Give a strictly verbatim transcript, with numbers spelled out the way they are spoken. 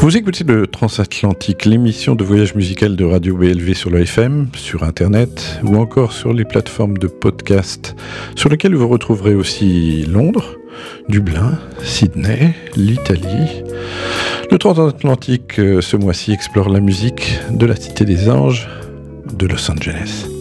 Vous écoutez le Transatlantique, l'émission de voyage musical de Radio B L V sur le F M, sur Internet ou encore sur les plateformes de podcast sur lesquelles vous retrouverez aussi Londres, Dublin, Sydney, l'Italie. Le Transatlantique, ce mois-ci, explore la musique de la Cité des Anges de Los Angeles.